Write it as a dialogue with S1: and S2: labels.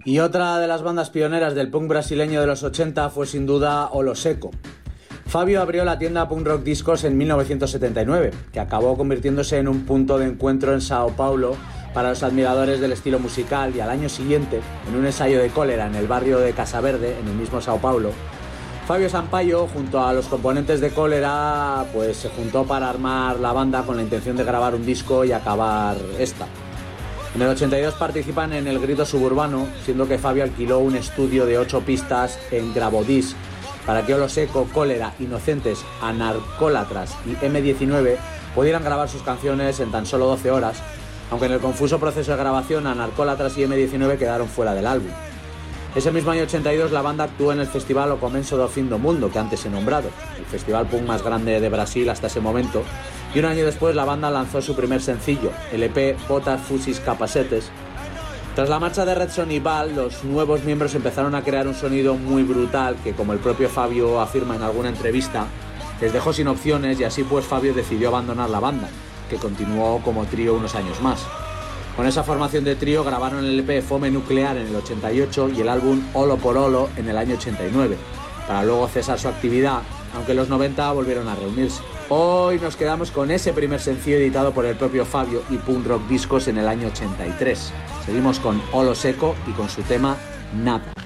S1: Y otra de las bandas pioneras del punk brasileño de los 80 fue sin duda Holo Secco. Fabio abrió la tienda Punk Rock Discos en 1979, que acabó convirtiéndose en un punto de encuentro en Sao Paulo para los admiradores del estilo musical, y al año siguiente, en un ensayo de Cólera en el barrio de Casa Verde, en el mismo Sao Paulo, Fabio Sampaio, junto a los componentes de Cólera, pues se juntó para armar la banda con la intención de grabar un disco y acabar esta. En el 82 participan en El Grito Suburbano, siendo que Fabio alquiló un estudio de 8 pistas en Gravodisc para que Holo Secco, Cólera, Inocentes, Anarcólatras y M19 pudieran grabar sus canciones en tan solo 12 horas, aunque en el confuso proceso de grabación Anarcólatras y M19 quedaron fuera del álbum. Ese mismo año 82 la banda actuó en el festival O Començo do Fim do Mundo, que antes he nombrado, el festival punk más grande de Brasil hasta ese momento, y un año después la banda lanzó su primer sencillo, el EP Botas Fusis Capacetes. Tras la marcha de Redson y Val, los nuevos miembros empezaron a crear un sonido muy brutal que, como el propio Fabio afirma en alguna entrevista, les dejó sin opciones, y así pues Fabio decidió abandonar la banda, que continuó como trío unos años más. Con esa formación de trío grabaron el EP Fome Nuclear en el 88 y el álbum Holo por Holo en el año 89, para luego cesar su actividad, aunque en los 90 volvieron a reunirse. Hoy nos quedamos con ese primer sencillo editado por el propio Fabio y Punk Rock Discos en el año 83. Seguimos con Holo Secco y con su tema Nada.